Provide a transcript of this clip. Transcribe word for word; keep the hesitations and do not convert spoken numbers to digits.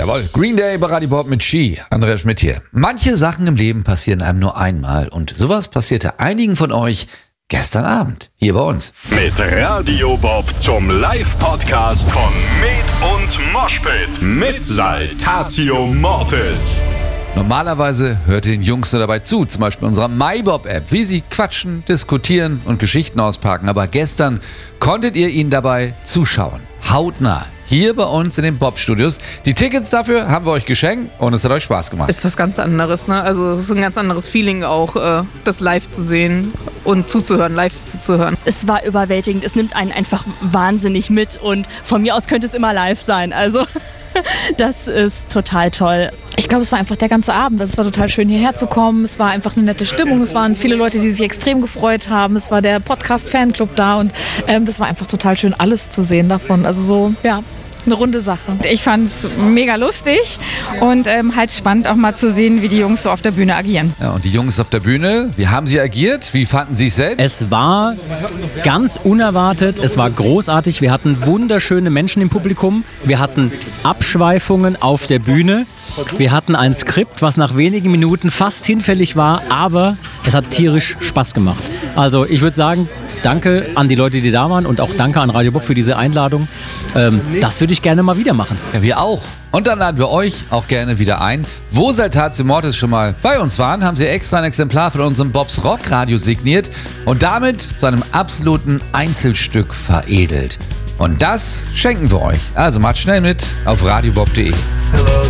Jawohl, Green Day bei Radio Bob mit Ski. Andreas Schmidt hier. Manche Sachen im Leben passieren einem nur einmal und sowas passierte einigen von euch gestern Abend hier bei uns. Mit Radio Bob zum Live-Podcast von Med und Moshpit mit Saltatio Mortis. Normalerweise hört ihr den Jungs nur dabei zu, zum Beispiel unserer MyBob-App, wie sie quatschen, diskutieren und Geschichten auspacken. Aber gestern konntet ihr ihnen dabei zuschauen, hautnah, hier bei uns in den Bob-Studios. Die Tickets dafür haben wir euch geschenkt und es hat euch Spaß gemacht. Ist was ganz anderes, ne? Also es ist ein ganz anderes Feeling auch, äh, das live zu sehen und zuzuhören, live zuzuhören. Es war überwältigend, es nimmt einen einfach wahnsinnig mit und von mir aus könnte es immer live sein, also das ist total toll. Ich glaube, es war einfach der ganze Abend. Also es war total schön, hierher zu kommen. Es war einfach eine nette Stimmung. Es waren viele Leute, die sich extrem gefreut haben. Es war der Podcast-Fanclub da und ähm, das war einfach total schön, alles zu sehen davon. Also so, ja, eine runde Sache. Ich fand es mega lustig und ähm, halt spannend auch mal zu sehen, wie die Jungs so auf der Bühne agieren. Ja, und die Jungs auf der Bühne, wie haben sie agiert? Wie fanden sie es selbst? Es war ganz unerwartet, es war großartig. Wir hatten wunderschöne Menschen im Publikum. Wir hatten Abschweifungen auf der Bühne. Wir hatten ein Skript, was nach wenigen Minuten fast hinfällig war, aber es hat tierisch Spaß gemacht. Also ich würde sagen, danke an die Leute, die da waren und auch danke an Radio Bob für diese Einladung. Ähm, das würde ich gerne mal wieder machen. Ja, wir auch. Und dann laden wir euch auch gerne wieder ein. Wo Saltatio Mortis schon mal bei uns waren, haben sie extra ein Exemplar von unserem Bobs Rockradio signiert und damit zu einem absoluten Einzelstück veredelt. Und das schenken wir euch. Also macht schnell mit auf radiobob punkt de.